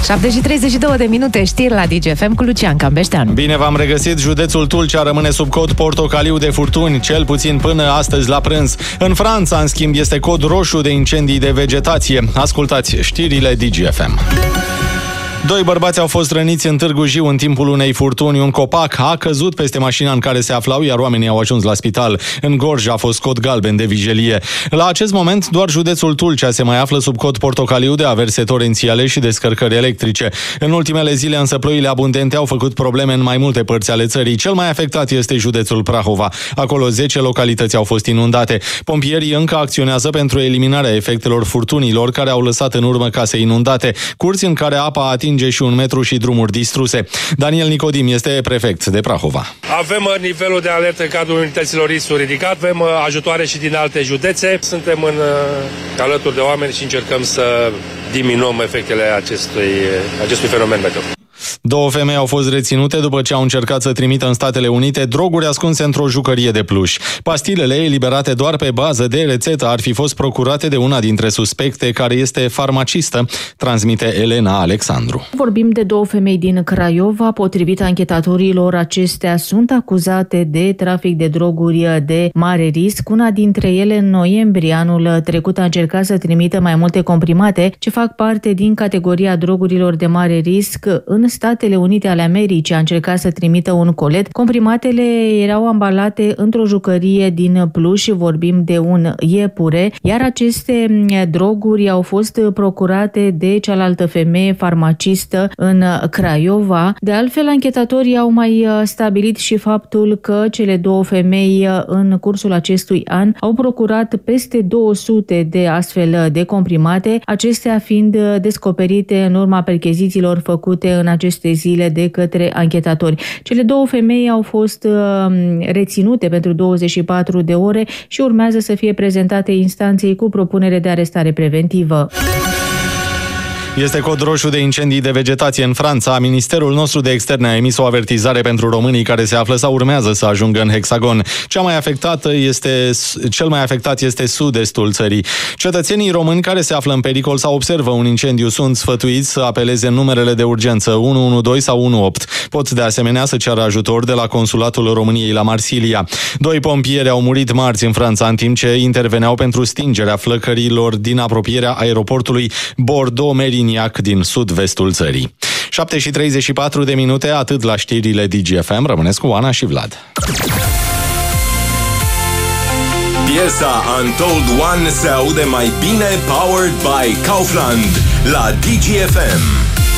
7:32 de minute, știri la DGFM cu Lucian Cambeșteanu. Bine v-am regăsit. Județul Tulcea rămâne sub cod portocaliu de furtuni, cel puțin până astăzi la prânz. În Franța, în schimb, este cod roșu de incendii de vegetație. Ascultați știrile DGFM. Doi bărbați au fost răniți în Târgu Jiu în timpul unei furtuni. Un copac a căzut peste mașina în care se aflau, iar oamenii au ajuns la spital. În Gorj a fost cod galben de vigilie. La acest moment, doar județul Tulcea se mai află sub cod portocaliu de averse torențiale și descărcări electrice. În ultimele zile, însă, ploile abundente au făcut probleme în mai multe părți ale țării. Cel mai afectat este județul Prahova. Acolo 10 localități au fost inundate. Pompierii încă acționează pentru eliminarea efectelor furtunilor care au lăsat în urmă case inundate, curți în care apa atinge și 1 metru și drumuri distruse. Daniel Nicodim este prefect de Prahova. Avem nivelul de alertă în cadrul unităților riscuri ridicat, avem ajutoare și din alte județe. Suntem alături de oameni și încercăm să diminuăm efectele acestui fenomen meteo. 2 femei au fost reținute după ce au încercat să trimită în Statele Unite droguri ascunse într-o jucărie de pluș. Pastilele, eliberate doar pe bază de rețetă, ar fi fost procurate de una dintre suspecte, care este farmacistă, transmite Elena Alexandru. Vorbim de 2 femei din Craiova. Potrivit anchetatorilor, acestea sunt acuzate de trafic de droguri de mare risc. Una dintre ele, în noiembrie anul trecut, a încercat să trimită mai multe comprimate ce fac parte din categoria drogurilor de mare risc în Statele Unite ale Americii. A încercat să trimită un colet. Comprimatele erau ambalate într-o jucărie din pluș, vorbim de un iepure, iar aceste droguri au fost procurate de cealaltă femeie farmacistă în Craiova. De altfel, anchetatorii au mai stabilit și faptul că cele 2 femei în cursul acestui an au procurat peste 200 de astfel de comprimate, acestea fiind descoperite în urma perchezițiilor făcute în aceste zile de către anchetatori. Cele 2 femei au fost reținute pentru 24 de ore și urmează să fie prezentate instanței cu propunere de arestare preventivă. Este cod roșu de incendii de vegetație în Franța. Ministerul nostru de externe a emis o avertizare pentru românii care se află sau urmează să ajungă în hexagon. Cel mai afectat este sud-estul țării. Cetățenii români care se află în pericol sau observă un incendiu sunt sfătuiți să apeleze numerele de urgență 112 sau 18. Pot de asemenea să ceară ajutor de la Consulatul României la Marsilia. 2 pompieri au murit marți în Franța în timp ce interveneau pentru stingerea flăcărilor din apropierea aeroportului Bordeaux-Mérignac din sud-vestul țării. 7:34 de minute, atât la știrile DGFM. Rămâneți cu Ana și Vlad. Piesa Untold One se aude mai bine powered by Kaufland la DGFM.